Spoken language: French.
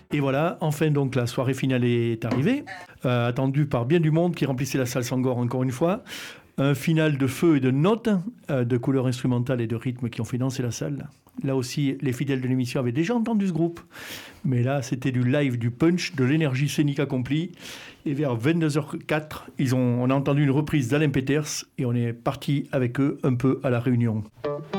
Et voilà, enfin donc la soirée finale est arrivée, attendue par bien du monde qui remplissait la salle Sangor encore une fois. Un final de feu et de notes, de couleurs instrumentales et de rythmes qui ont fait danser la salle. Là aussi, les fidèles de l'émission avaient déjà entendu ce groupe. Mais là, c'était du live, du punch, de l'énergie scénique accomplie. Et vers 22h04, on a entendu une reprise d'Alain Peters et on est parti avec eux un peu à la réunion.